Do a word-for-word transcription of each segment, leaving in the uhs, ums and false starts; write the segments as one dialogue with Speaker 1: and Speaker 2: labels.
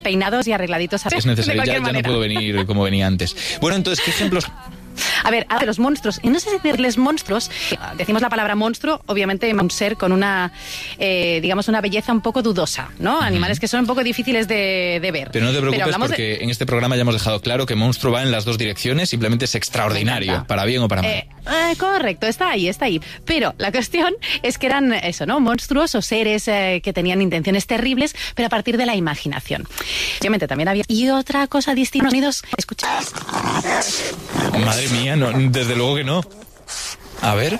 Speaker 1: peinados y arregladitos.
Speaker 2: Es necesario, ya, ya no puedo venir como venía antes. Bueno, entonces, ¿qué ejemplos?
Speaker 1: A ver, a ver, los monstruos. Y no sé si decirles monstruos. Decimos la palabra monstruo, obviamente un ser con una, eh, digamos, una belleza un poco dudosa, ¿no? Uh-huh. Animales que son un poco difíciles de, de ver.
Speaker 2: Pero no te preocupes porque de... en este programa ya hemos dejado claro que monstruo va en las dos direcciones, simplemente es extraordinario, para bien o para mal.
Speaker 1: Eh, eh, correcto, está ahí, está ahí. Pero la cuestión es que eran eso, ¿no? Monstruos o seres eh, que tenían intenciones terribles, pero a partir de la imaginación. Obviamente también había... Y otra cosa distinta, sonidos... Escucha.
Speaker 2: Madre mía, no, desde luego que no. A ver.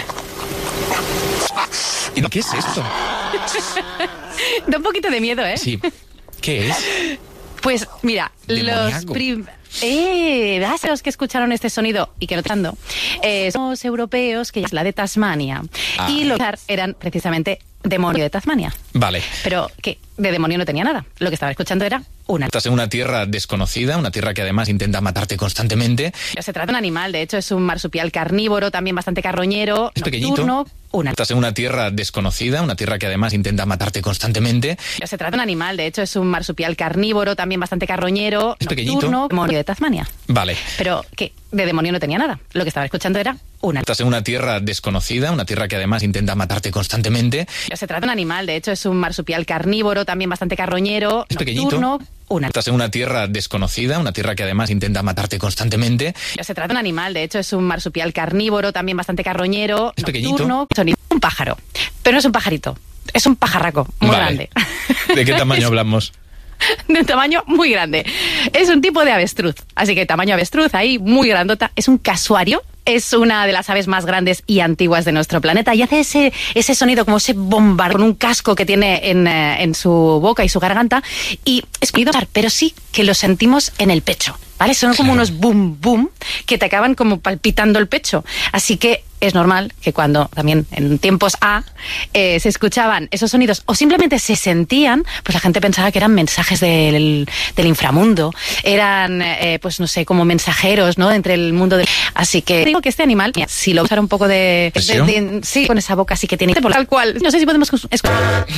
Speaker 2: ¿Y qué es esto?
Speaker 1: Da un poquito de miedo, ¿eh?
Speaker 2: Sí. ¿Qué es?
Speaker 1: Pues mira,
Speaker 2: Demoníaco.
Speaker 1: los prim... Eh, los que escucharon este sonido y que no tanto, eh, son los europeos, que es la de Tasmania. Ah. Y los eran precisamente demonio de Tasmania.
Speaker 2: Vale.
Speaker 1: Pero que de demonio no tenía nada. Lo que estaba escuchando era una...
Speaker 2: Estás en una tierra desconocida, una tierra que además intenta matarte constantemente.
Speaker 1: Se trata de un animal, de hecho es un marsupial carnívoro, también bastante carroñero,
Speaker 2: es
Speaker 1: nocturno.
Speaker 2: Pequeñito.
Speaker 1: Una...
Speaker 2: Estás en una tierra desconocida, una tierra que además intenta matarte constantemente.
Speaker 1: Se trata de un animal, de hecho es un marsupial carnívoro, también bastante carroñero,
Speaker 2: es
Speaker 1: nocturno,
Speaker 2: pequeñito.
Speaker 1: Demonio de Tasmania.
Speaker 2: Vale.
Speaker 1: Pero que de demonio no tenía nada. Lo que estaba escuchando era una...
Speaker 2: Estás en una tierra desconocida, una tierra que además intenta matarte constantemente.
Speaker 1: Se trata de un animal, de hecho es un marsupial carnívoro, también bastante carroñero,
Speaker 2: es
Speaker 1: nocturno.
Speaker 2: Pequeñito.
Speaker 1: Una...
Speaker 2: Estás en una tierra desconocida, una tierra que además intenta matarte constantemente.
Speaker 1: Se trata de un animal, de hecho es un marsupial carnívoro, también bastante carroñero,
Speaker 2: es
Speaker 1: nocturno. Pequeñito. Un pájaro, pero no es un pajarito, es un pajarraco muy
Speaker 2: vale.
Speaker 1: grande.
Speaker 2: ¿De qué tamaño hablamos?
Speaker 1: De un tamaño muy grande. Es un tipo de avestruz, así que tamaño avestruz ahí, muy grandota. Es un casuario. Es una de las aves más grandes y antiguas de nuestro planeta y hace ese, ese sonido como ese bombardeo con un casco que tiene en, en su boca y su garganta y es sonido, pero sí que lo sentimos en el pecho, ¿vale? Son como
Speaker 2: claro.
Speaker 1: unos boom boom que te acaban como palpitando el pecho. Así que es normal que cuando también en tiempos A eh, se escuchaban esos sonidos o simplemente se sentían, pues la gente pensaba que eran mensajes del, del inframundo, eran eh, pues no sé, como mensajeros, ¿no? Entre el mundo de... Así que digo que este animal, si lo usara un poco de, de, de... Sí, con esa boca así que tiene... Tal cual. No sé si podemos escuchar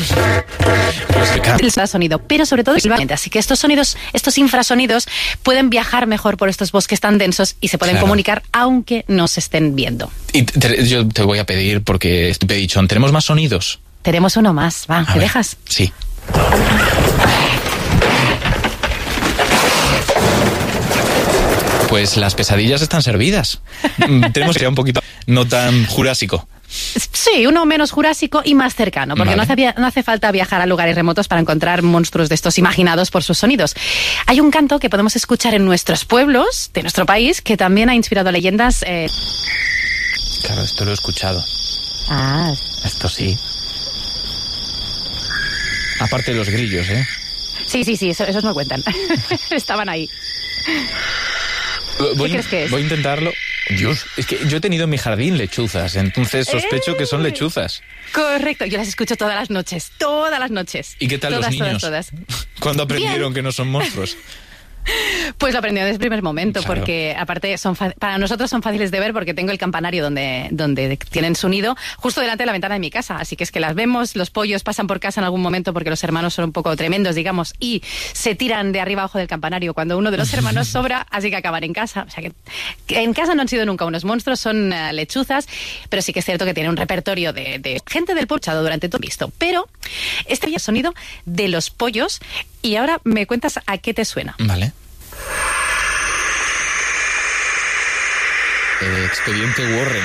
Speaker 1: el sonido, pero sobre todo así que estos sonidos, estos infrasonidos pueden viajar mejor por estos bosques tan densos y se pueden
Speaker 2: claro.
Speaker 1: comunicar aunque no se estén viendo.
Speaker 2: Y te, yo te voy a pedir, porque estoy pedichón, ¿tenemos más sonidos?
Speaker 1: Tenemos uno más, va, ¿te dejas?
Speaker 2: Sí. Pues las pesadillas están servidas. Tenemos que ir un poquito no tan jurásico.
Speaker 1: Sí, uno menos jurásico y más cercano, porque vale. no, hace, no hace falta viajar a lugares remotos para encontrar monstruos de estos imaginados por sus sonidos. Hay un canto que podemos escuchar en nuestros pueblos de nuestro país que también ha inspirado leyendas... Eh...
Speaker 2: Claro, esto lo he escuchado.
Speaker 1: Ah.
Speaker 2: Esto sí. Aparte de los grillos, ¿eh?
Speaker 1: Sí, sí, sí, eso, esos me cuentan. Estaban ahí.
Speaker 2: Voy,
Speaker 1: ¿Qué crees que es?
Speaker 2: Voy a intentarlo. Dios, es que yo he tenido en mi jardín lechuzas, entonces sospecho eh, que son lechuzas.
Speaker 1: Correcto, yo las escucho todas las noches, todas las noches.
Speaker 2: ¿Y qué tal
Speaker 1: todas,
Speaker 2: los niños?
Speaker 1: Todas, todas.
Speaker 2: ¿Cuándo aprendieron Bien. que no son monstruos?
Speaker 1: Pues lo aprendí desde el primer momento,
Speaker 2: claro.
Speaker 1: porque aparte son para nosotros son fáciles de ver porque tengo el campanario donde, donde tienen su nido justo delante de la ventana de mi casa, así que es que las vemos, los pollos pasan por casa en algún momento porque los hermanos son un poco tremendos, digamos, y se tiran de arriba abajo del campanario cuando uno de los hermanos sobra, así que acaban en casa. O sea que, que en casa no han sido nunca unos monstruos, son uh, lechuzas, pero sí que es cierto que tienen un repertorio de, de gente del porchado durante todo visto. Pero este es el sonido de los pollos y ahora me cuentas a qué te suena.
Speaker 2: Vale. Eh, Expediente Warren.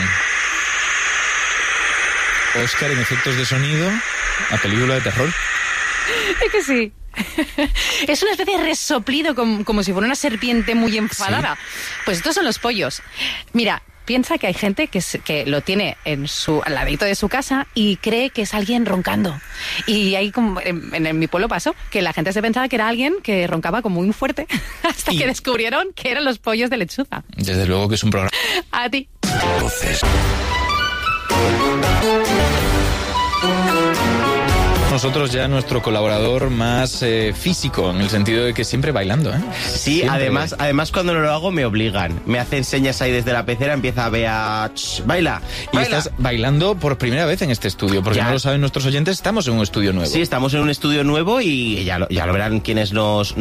Speaker 2: Oscar en efectos de sonido, a película de terror.
Speaker 1: Es que sí. Es una especie de resoplido como, como si fuera una serpiente muy enfadada. ¿Sí? Pues estos son los pollos. Mira, piensa que hay gente que, que lo tiene en su, al ladito de su casa y cree que es alguien roncando. Y ahí como en, en mi pueblo pasó que la gente se pensaba que era alguien que roncaba como muy fuerte hasta y... que descubrieron que eran los pollos de lechuza.
Speaker 2: Desde luego que es un programa.
Speaker 1: A ti.
Speaker 2: Voces. Nosotros ya nuestro colaborador más eh, físico, en el sentido de que siempre bailando, ¿eh?
Speaker 3: Sí,
Speaker 2: siempre.
Speaker 3: además además cuando no lo hago me obligan. Me hacen señas ahí desde la pecera, empieza a ver a... ¡Baila!
Speaker 2: Y
Speaker 3: baila.
Speaker 2: estás bailando por primera vez en este estudio, porque ya. no lo saben nuestros oyentes, estamos en un estudio nuevo.
Speaker 3: Sí, estamos en un estudio nuevo y ya lo, ya lo verán quienes nos...